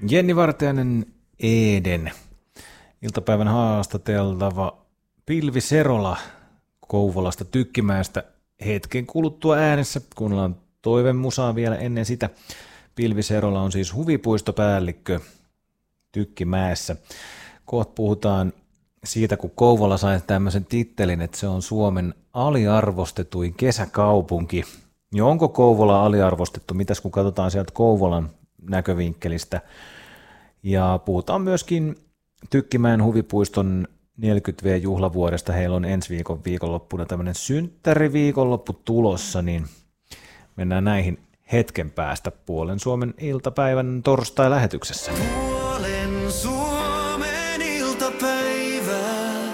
Jenni Vartiainen, Eden. Iltapäivän haastateltava Pilvi Serola Kouvolasta Tykkimäestä hetken kuluttua äänessä. Kuunnellaan toivemusaa vielä ennen sitä. Pilvi Serola on siis huvipuistopäällikkö Tykkimäessä. Kohta puhutaan siitä, kun Kouvola sai tämmöisen tittelin, että se on Suomen aliarvostetuin kesäkaupunki. Ja onko Kouvola aliarvostettu? Mitäs kun katsotaan sieltä Kouvolan näkövinkkelistä? Ja puhutaan myöskin Tykkimäen huvipuiston 40V-juhlavuodesta. Heillä on ensi viikon viikonloppuna tämmöinen synttäriviikonloppu tulossa, niin mennään näihin hetken päästä Puolen Suomen iltapäivän torstai-lähetyksessä. Puolen Suomen iltapäivä.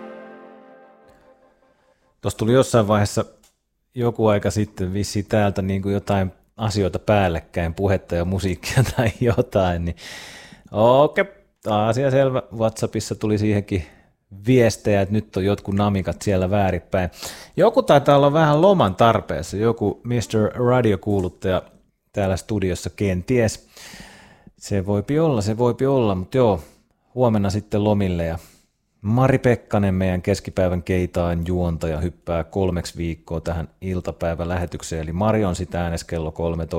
Tuossa tuli jossain vaiheessa joku aika sitten vissiin täältä niin kuin jotain asioita päällekkäin, puhetta ja musiikkia tai jotain, niin okei, asia selvä. WhatsAppissa tuli siihenkin viestejä, että nyt on jotkut namikat siellä väärinpäin. Joku taitaa olla vähän loman tarpeessa, joku Mr. Radio-kuuluttaja täällä studiossa kenties. Se voipi olla, mutta joo, huomenna sitten lomille ja Mari Pekkanen, meidän keskipäivän keitaan juontaja, hyppää 3 viikkoa tähän iltapäivän lähetykseen, eli Mari on sitä äänes kello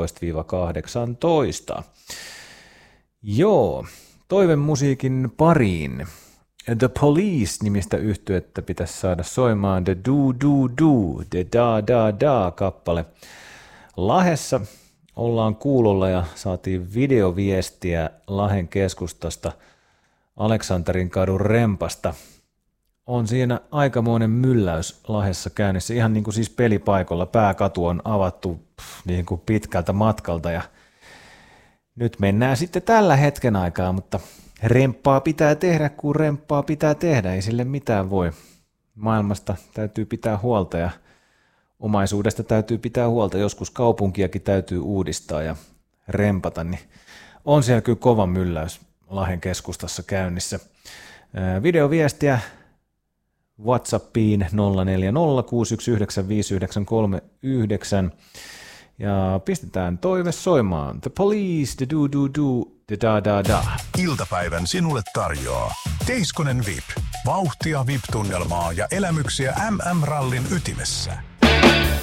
13-18. Joo, toivemusiikin pariin. The Police-nimistä yhtyettä pitäisi saada soimaan The Do, The Da kappale. Lahessa ollaan kuulolla ja saatiin videoviestiä Lahen keskustasta Aleksanterin kadun rempasta. On siinä aikamoinen mylläys Lahessa käynnissä, ihan niin kuin siis pelipaikoilla. Pääkatu on avattu niin kuin pitkältä matkalta ja nyt mennään sitten tällä hetken aikaa, mutta remppaa pitää tehdä, kun remppaa pitää tehdä, ei sille mitään voi. Maailmasta täytyy pitää huolta ja omaisuudesta täytyy pitää huolta, joskus kaupunkiakin täytyy uudistaa ja rempata, niin on siellä kyllä kova mylläys Lahden keskustassa käynnissä. Videoviestiä WhatsAppiin 0406195939 ja pistetään toive soimaan. The Police, The Do, The Da. Iltapäivän sinulle tarjoaa Teiskonen VIP. Vauhtia VIP-tunnelmaa ja elämyksiä MM-rallin ytimessä.